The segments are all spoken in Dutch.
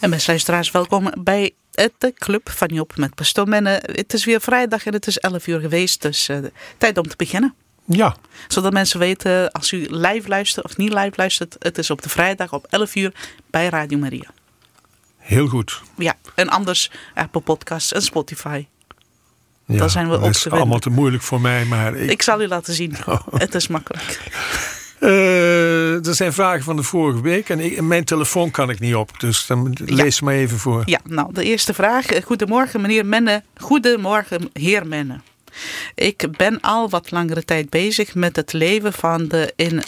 En beste luisteraars, welkom bij de Club van Job met pastoor Menne. Het is weer vrijdag en het is 11 uur geweest, dus tijd om te beginnen. Ja. Zodat mensen weten, als u live luistert of niet live luistert, het is op de vrijdag op 11 uur bij Radio Maria. Heel goed. Ja, en anders Apple Podcasts en Spotify. Ja, daar zijn we ook dat is allemaal te moeilijk voor mij, maar... Ik zal u laten zien. Oh. Het is makkelijk. Er zijn vragen van de vorige week en mijn telefoon kan ik niet op, dus dan lees maar even voor. Ja, nou, de eerste vraag. Goedemorgen meneer Menne. Goedemorgen heer Menne. Ik ben al wat langere tijd bezig met het leven van de in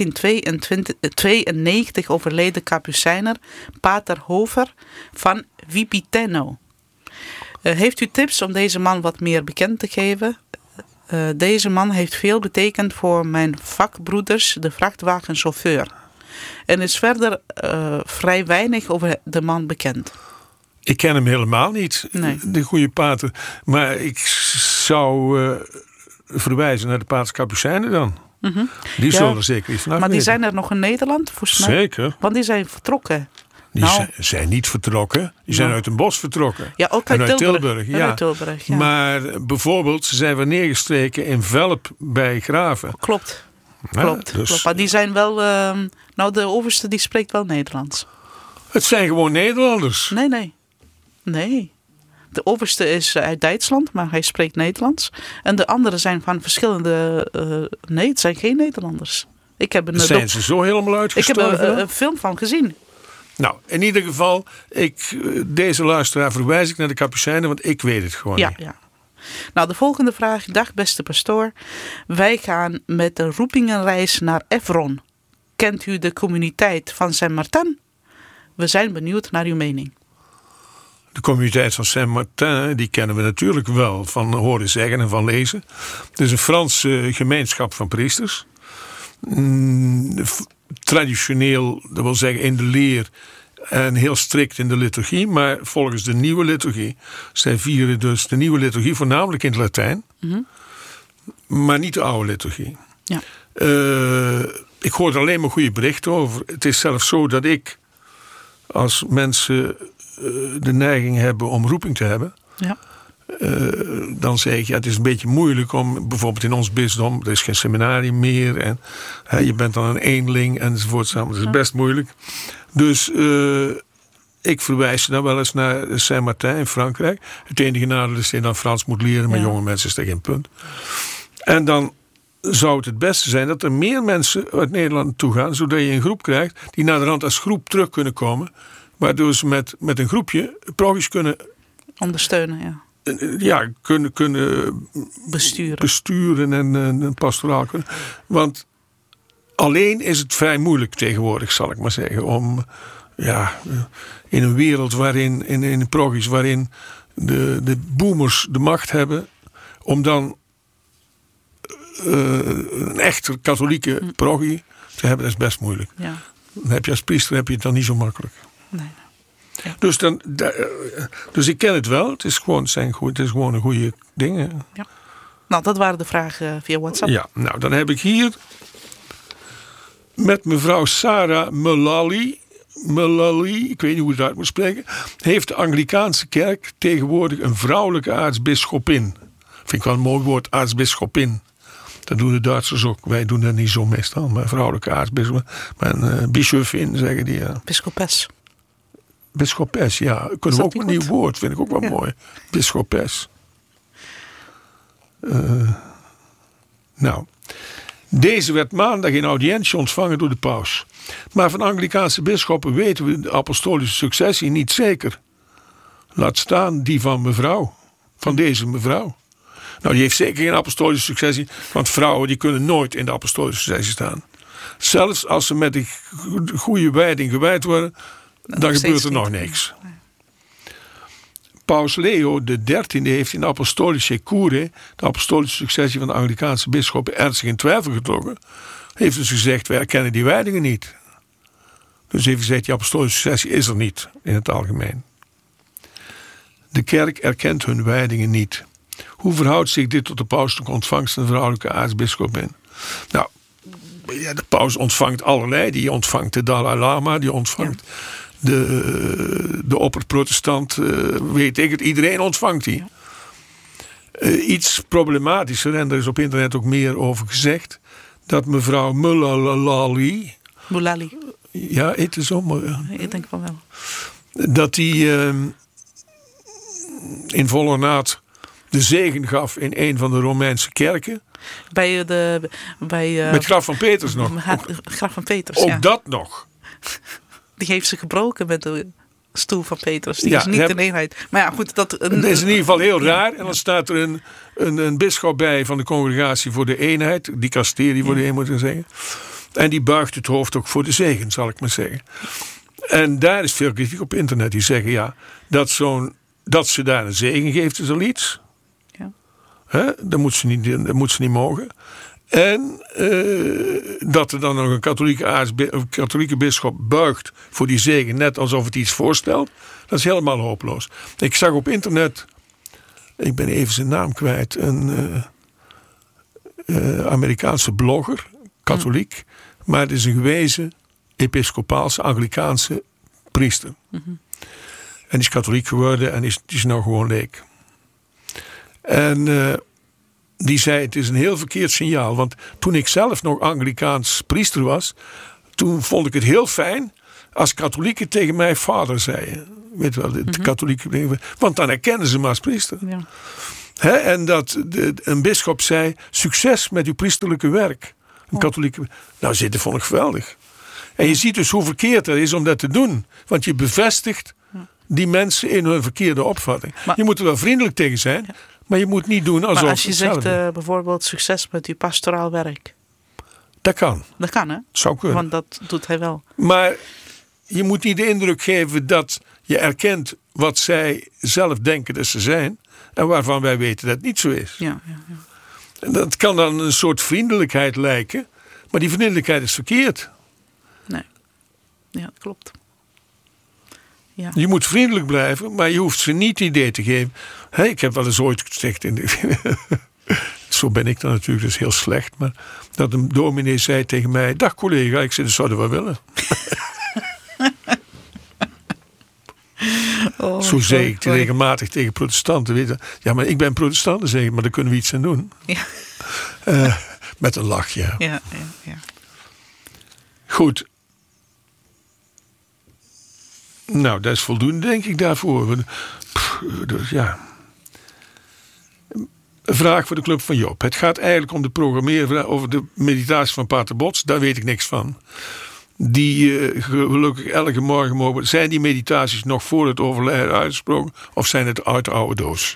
1992 overleden kapucijner Pater Hover van Vipiteno. Heeft u tips om deze man wat meer bekend te geven? Deze man heeft veel betekend voor mijn vakbroeders, de vrachtwagenchauffeur. En is verder vrij weinig over de man bekend. Ik ken hem helemaal niet, de goede pater. Maar ik zou verwijzen naar de paters Kapucijnen dan. Mm-hmm. Die zullen er zeker iets vanaf Maar die weten. zijn er nog in Nederland, volgens mij? Zeker. Want die zijn vertrokken. Die zijn niet vertrokken. Die zijn uit een bos vertrokken. Ja, ook uit Tilburg. Ja. Uit Tilburg, ja. Maar bijvoorbeeld, ze zijn weer neergestreken in Velp bij Graven. Klopt. Ja, klopt. Maar die zijn wel... de overste die spreekt wel Nederlands. Het zijn gewoon Nederlanders. Nee. De overste is uit Duitsland, maar hij spreekt Nederlands. En de anderen zijn van verschillende... nee, het zijn geen Nederlanders. Zijn ze zo helemaal uitgestorven? Ik heb een film van gezien. Nou, in ieder geval, deze luisteraar verwijs ik naar de Kapucijnen, want ik weet het gewoon niet. Ja. Nou, de volgende vraag. Dag beste pastoor. Wij gaan met een roepingenreis naar Evron. Kent u de communiteit van Saint-Martin? We zijn benieuwd naar uw mening. De communiteit van Saint-Martin, die kennen we natuurlijk wel van horen zeggen en van lezen. Het is een Franse gemeenschap van priesters. Traditioneel, dat wil zeggen in de leer en heel strikt in de liturgie, maar volgens de nieuwe liturgie. Zij vieren dus de nieuwe liturgie voornamelijk in het Latijn, maar niet de oude liturgie. Ja. Ik hoor er alleen maar goede berichten over. Het is zelfs zo dat ik, als mensen de neiging hebben om roeping te hebben, dan zeg ik, het is een beetje moeilijk om, bijvoorbeeld in ons bisdom, er is geen seminarium meer en je bent dan een eenling enzovoort. Dat is best moeilijk. Dus ik verwijs dan wel eens naar Saint-Martin in Frankrijk. Het enige nadeel is dat je dan Frans moet leren, maar jonge mensen is dat geen punt. En dan zou het beste zijn dat er meer mensen uit Nederland naartoe gaan, zodat je een groep krijgt die naderhand als groep terug kunnen komen, waardoor ze met een groepje progies kunnen ondersteunen, kunnen besturen en pastoraal kunnen. Want alleen is het vrij moeilijk tegenwoordig, zal ik maar zeggen, om in een wereld waarin, in progies waarin de boomers de macht hebben, om dan een echte katholieke progie te hebben, dat is best moeilijk. Ja. Dan heb je als priester het dan niet zo makkelijk. Nee. Ja. Dus ik ken het wel. Het is gewoon een goede ding. Ja. Nou, dat waren de vragen via WhatsApp. Ja, nou dan heb ik hier met mevrouw Sarah Mullally, ik weet niet hoe je het uit moet spreken, heeft de Anglicaanse kerk tegenwoordig een vrouwelijke aartsbisschopin. Vind ik wel een mooi woord, aartsbisschopin. Dat doen de Duitsers ook. Wij doen dat niet zo meestal, maar vrouwelijke aartsbisschop. Maar bischofin zeggen die. Bischopes. Bischopes, ja. Kunnen we ook een nieuw woord, vind ik ook wel mooi. Bischopes. Nou. Deze werd maandag in audiëntie ontvangen door de paus. Maar van Anglicaanse bisschoppen weten we de apostolische successie niet zeker. Laat staan die van mevrouw. Van deze mevrouw. Nou, die heeft zeker geen apostolische successie. Want vrouwen die kunnen nooit in de apostolische successie staan. Zelfs als ze met een goede wijding gewijd worden, dan gebeurt er nog niks. Paus Leo XIII heeft in de apostolische cure, de apostolische successie van de Anglicaanse bisschoppen, ernstig in twijfel getrokken. Heeft dus gezegd, wij erkennen die wijdingen niet. Dus heeft gezegd, die apostolische successie is er niet in het algemeen. De kerk erkent hun wijdingen niet. Hoe verhoudt zich dit tot de pauselijke ontvangst van de vrouwelijke aartsbisschopin? Nou, de paus ontvangt allerlei. Die ontvangt de Dalai Lama, die ontvangt de opperprotestant, weet ik het, iedereen ontvangt die. Iets problematischer, en er is op internet ook meer over gezegd, dat mevrouw Mullally, ja, heet het zo, maar ik denk van wel, dat die in volle naad de zegen gaf in een van de Romeinse kerken. Bij met graf van Petrus nog. Graf van Petrus, ook dat nog. Die heeft ze gebroken met de stoel van Petrus. Die is niet in eenheid. Maar ja, goed. Dat is in ieder geval heel raar. En dan staat er een bisschop bij van de congregatie voor de eenheid. Dicasterie voor de eenheid, moet ik zeggen. En die buigt het hoofd ook voor de zegen, zal ik maar zeggen. En daar is veel kritiek op internet. Die zeggen dat ze daar een zegen geeft is al iets. Ja. Dat moet ze niet mogen. En dat er dan nog een katholieke bisschop buigt voor die zegen, net alsof het iets voorstelt, dat is helemaal hopeloos. Ik zag op internet, ik ben even zijn naam kwijt, een Amerikaanse blogger, katholiek, maar het is een gewezen episcopaalse, Anglikaanse priester. Mm-hmm. En die is katholiek geworden en die is nou gewoon leek. En die zei, het is een heel verkeerd signaal. Want toen ik zelf nog Anglikaans priester was, toen vond ik het heel fijn als katholieken tegen mij vader zeiden. Weet je wel, de katholieke, want dan herkennen ze me als priester. Ja. En dat een bisschop zei, succes met uw priesterlijke werk. Een katholieke, nou, dat vond ik geweldig. En je ziet dus hoe verkeerd het is om dat te doen. Want je bevestigt die mensen in hun verkeerde opvatting. Maar je moet er wel vriendelijk tegen zijn. Ja. Maar je moet niet doen alsof... Maar als je zegt bijvoorbeeld succes met uw pastoraal werk. Dat kan. Dat kan, hè? Zou kunnen. Want dat doet hij wel. Maar je moet niet de indruk geven dat je erkent wat zij zelf denken dat ze zijn. En waarvan wij weten dat het niet zo is. Ja. En dat kan dan een soort vriendelijkheid lijken. Maar die vriendelijkheid is verkeerd. Nee. Ja, dat klopt. Ja. Je moet vriendelijk blijven, maar je hoeft ze niet het idee te geven. Ik heb wel eens ooit gezegd, zo ben ik dan natuurlijk, dat is heel slecht, maar dat een dominee zei tegen mij, dag collega, ik zei, dat zouden we wel willen. Zo zeg ik regelmatig tegen protestanten. Weet je, ja, maar ik ben protestant, zeg ik, maar daar kunnen we iets aan doen. Ja. Met een lachje. Ja. Goed. Nou, dat is voldoende, denk ik, daarvoor. Dus ja. Een vraag voor de Club van Job. Het gaat eigenlijk om de programmeren over de meditatie van Pater Bots. Daar weet ik niks van. Die gelukkig elke morgen mogen. Zijn die meditaties nog voor het overlijden uitgesproken? Of zijn het uit de oude doos?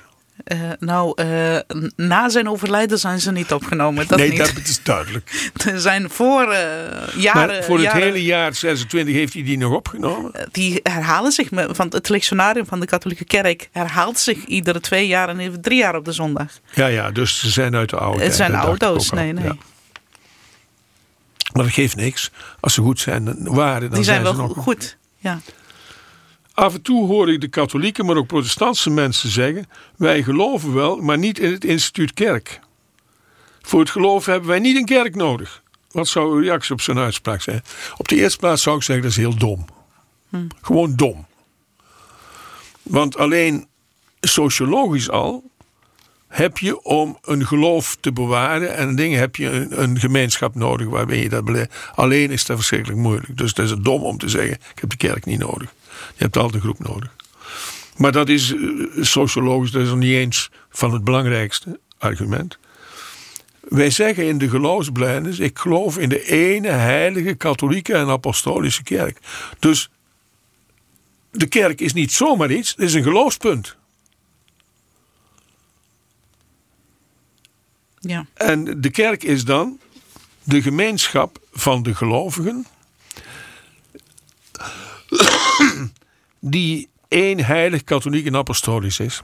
Na zijn overlijden zijn ze niet opgenomen. Dat niet. Dat is duidelijk. Er zijn voor jaren... Maar voor het hele jaar 26 heeft hij die nog opgenomen? Die herhalen zich. Van het lectionarium van de katholieke kerk herhaalt zich iedere 2 jaar en even 3 jaar op de zondag. Ja, dus ze zijn uit de oude tijd. Het zijn oude doos, nee. Ja. Maar dat geeft niks. Als ze goed zijn, dan die zijn wel ze nog goed. Ja. Af en toe hoor ik de katholieke, maar ook protestantse mensen zeggen, wij geloven wel, maar niet in het instituut kerk. Voor het geloven hebben wij niet een kerk nodig. Wat zou uw reactie op zo'n uitspraak zijn? Op de eerste plaats zou ik zeggen, dat is heel dom. Gewoon dom. Want alleen sociologisch al heb je om een geloof te bewaren en dingen heb je een gemeenschap nodig waarbij je dat beleeft. Alleen is dat verschrikkelijk moeilijk. Dus het is dom om te zeggen, ik heb de kerk niet nodig. Je hebt altijd een groep nodig. Maar dat is sociologisch, dat is nog niet eens van het belangrijkste argument. Wij zeggen in de geloofsbelijdenis, ik geloof in de ene heilige katholieke en apostolische kerk. Dus de kerk is niet zomaar iets, het is een geloofspunt. Ja. En de kerk is dan de gemeenschap van de gelovigen die één heilig katholiek en apostolisch is.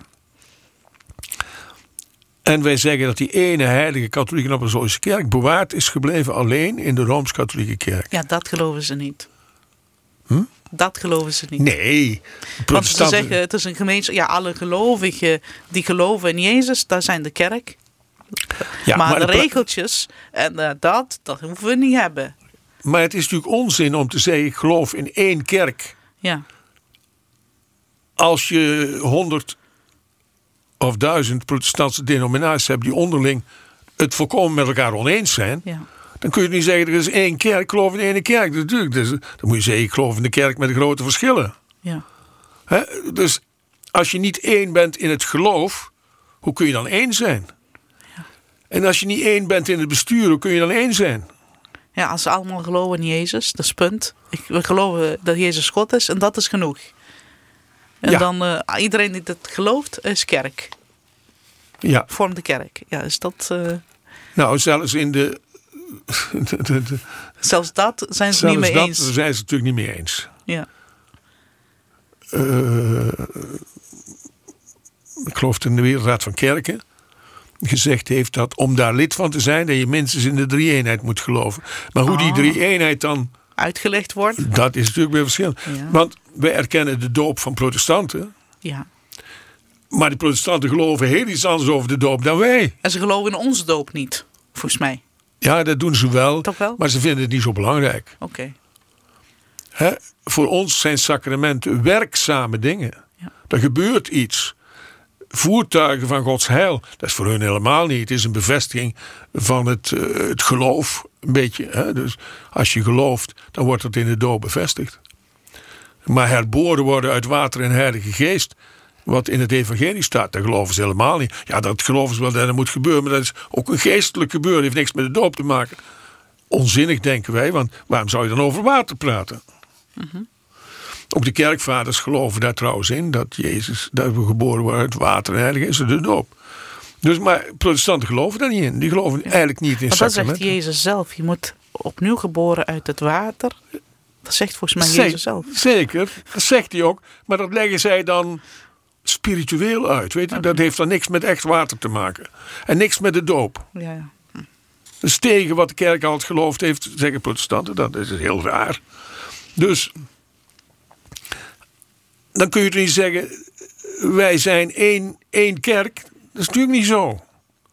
En wij zeggen dat die ene heilige katholieke en apostolische kerk bewaard is gebleven alleen in de Rooms-Katholieke kerk. Ja, dat geloven ze niet. Dat geloven ze niet. Nee. Want ze zeggen, het is een gemeenschap. Ja, alle gelovigen die geloven in Jezus, daar zijn de kerk. Ja, maar de regeltjes en dat hoeven we niet hebben. Maar het is natuurlijk onzin om te zeggen, ik geloof in één kerk. Ja. Als je 100 of 1000 protestantse denominaties hebt die onderling het volkomen met elkaar oneens zijn, dan kun je niet zeggen, er is één kerk, ik geloof in één kerk. Natuurlijk, dus, dan moet je zeggen, ik geloof in de kerk met grote verschillen. Ja. Dus als je niet één bent in het geloof, hoe kun je dan één zijn? Ja. En als je niet één bent in het bestuur, hoe kun je dan één zijn? Ja, als ze allemaal geloven in Jezus, dat is punt. We geloven dat Jezus God is en dat is genoeg. En dan iedereen die dat gelooft, is kerk. Ja. Vormt de kerk. Ja, is dat... Nou, zelfs in de... Zelfs dat zijn ze niet mee eens. Daar zijn ze natuurlijk niet mee eens. Ja. Ik geloof dat de Wereldraad van Kerken gezegd heeft dat om daar lid van te zijn, dat je minstens in de drie-eenheid moet geloven. Maar hoe die drie-eenheid dan uitgelegd wordt, dat is natuurlijk weer verschillend. Ja. Want wij erkennen de doop van protestanten. Ja. Maar de protestanten geloven heel iets anders over de doop dan wij. En ze geloven in onze doop niet, volgens mij. Ja, dat doen ze wel. Toch wel? Maar ze vinden het niet zo belangrijk. Oké. Voor ons zijn sacramenten werkzame dingen. Ja. Er gebeurt iets. Voertuigen van Gods heil. Dat is voor hun helemaal niet. Het is een bevestiging van het geloof. Een beetje. Dus als je gelooft, dan wordt het in de doop bevestigd. Maar herboren worden uit water en heilige geest, wat in het evangelie staat, dat geloven ze helemaal niet. Ja, dat geloven ze wel dat er moet gebeuren, maar dat is ook een geestelijk gebeuren. Dat heeft niks met de doop te maken. Onzinnig, denken wij, want waarom zou je dan over water praten? Mm-hmm. Ook de kerkvaders geloven daar trouwens in, dat we geboren worden uit water en heilige geest, de doop. Dus, maar protestanten geloven daar niet in. Die geloven eigenlijk niet in sacramenten. Maar dat zegt Jezus zelf. Je moet opnieuw geboren uit het water. Dat zegt volgens mij Jezus zelf. Zeker, dat zegt hij ook. Maar dat leggen zij dan spiritueel uit. Weet je? Okay. Dat heeft dan niks met echt water te maken. En niks met de doop. Ja. Dus tegen wat de kerk altijd geloofd heeft, zeggen protestanten. Dat is heel raar. Dus dan kun je niet zeggen, wij zijn één kerk. Dat is natuurlijk niet zo.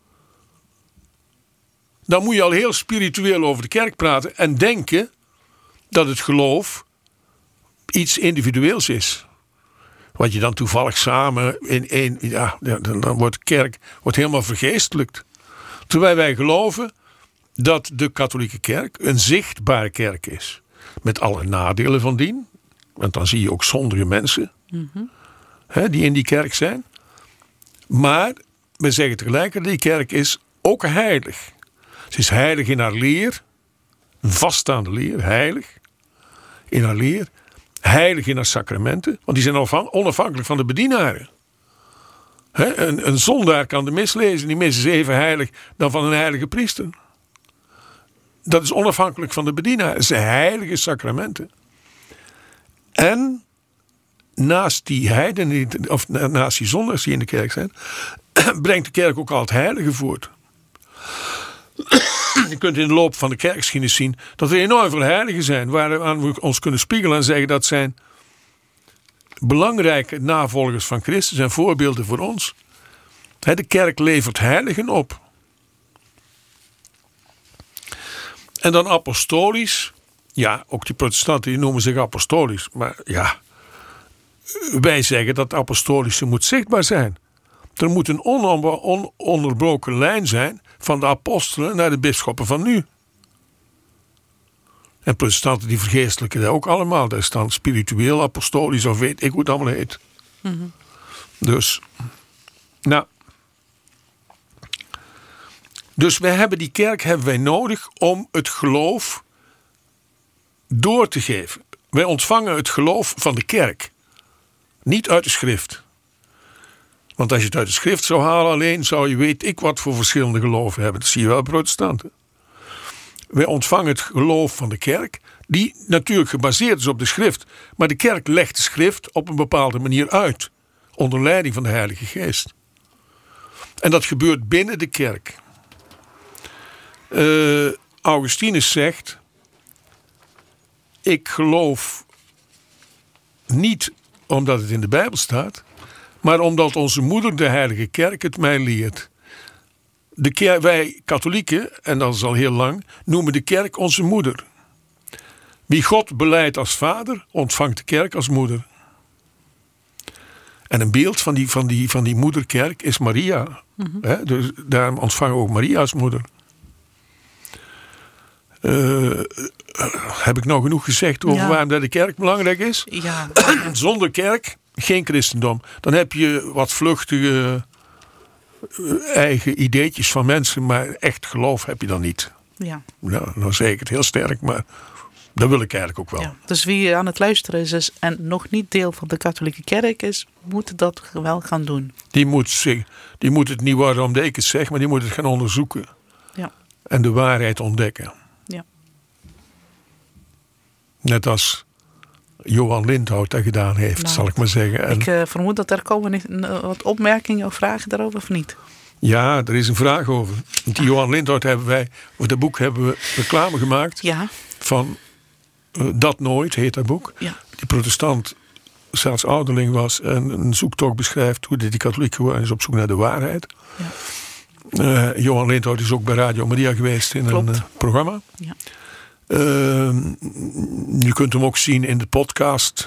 Dan moet je al heel spiritueel over de kerk praten en denken dat het geloof iets individueels is. Wat je dan toevallig samen in één... Ja, dan wordt de kerk helemaal vergeestelijkt. Terwijl wij geloven dat de katholieke kerk een zichtbare kerk is. Met alle nadelen van dien. Want dan zie je ook zondige mensen. Mm-hmm. Die in die kerk zijn. Maar we zeggen tegelijkertijd, die kerk is ook heilig. Ze is heilig in haar leer. Een vaststaande leer, heilig. In haar leer. Heilig in haar sacramenten. Want die zijn onafhankelijk van de bedienaren. Een zondaar kan de mis lezen. Die mis is even heilig dan van een heilige priester. Dat is onafhankelijk van de bedienaar. Het zijn heilige sacramenten. En naast die heidenen, of naast die zondaars die in de kerk zijn, brengt de kerk ook al het heilige voort. Je kunt in de loop van de kerkgeschiedenis zien dat er enorm veel heiligen zijn, waaraan we ons kunnen spiegelen en zeggen dat zijn belangrijke navolgers van Christus en voorbeelden voor ons. De kerk levert heiligen op. En dan apostolisch. Ja, ook die protestanten die noemen zich apostolisch. Maar ja, wij zeggen dat het apostolische moet zichtbaar zijn. Er moet een ononderbroken lijn zijn van de apostelen naar de bisschoppen van nu. En protestanten die vergeestelijken dat ook allemaal. Dat is dan spiritueel, apostolisch of weet ik hoe het allemaal heet. Mm-hmm. Dus, nou. Dus die kerk hebben wij nodig om het geloof door te geven. Wij ontvangen het geloof van de kerk. Niet uit de schrift. Want als je het uit de schrift zou halen alleen, zou je weet ik wat voor verschillende geloven hebben. Dat zie je wel bij protestanten. Wij ontvangen het geloof van de kerk, die natuurlijk gebaseerd is op de schrift. Maar de kerk legt de schrift op een bepaalde manier uit. Onder leiding van de Heilige Geest. En dat gebeurt binnen de kerk. Augustinus zegt, ik geloof niet omdat het in de Bijbel staat, maar omdat onze moeder, de Heilige Kerk, het mij leert. Wij katholieken, en dat is al heel lang, noemen de kerk onze moeder. Wie God belijdt als vader, ontvangt de kerk als moeder. En een beeld van die moederkerk is Maria. Mm-hmm. Dus daarom ontvangen we ook Maria als moeder. Heb ik nou genoeg gezegd over waarom dat de kerk belangrijk is? Ja. Zonder kerk geen christendom. Dan heb je wat vluchtige eigen ideetjes van mensen, maar echt geloof heb je dan niet. Ja. Nou zeg ik het heel sterk, maar dat wil ik eigenlijk ook wel. Ja, dus wie aan het luisteren is en nog niet deel van de katholieke kerk is, moet dat wel gaan doen. Die moet het niet worden omdat ik het zeg, maar die moet het gaan onderzoeken. Ja. En de waarheid ontdekken. Ja. Net als Johan Lindhout dat gedaan heeft, zal ik maar zeggen. En ik vermoed dat er komen wat opmerkingen of vragen daarover of niet? Ja, er is een vraag over. Die Johan Lindhout voor dat boek hebben we reclame gemaakt. Ja. Van Dat Nooit heet dat boek. Ja. Die protestant staatsouderling was en een zoektocht beschrijft hoe die katholiek geworden is op zoek naar de waarheid. Ja. Johan Lindhout is ook bij Radio Maria geweest in een programma. Ja. Je kunt hem ook zien in de podcast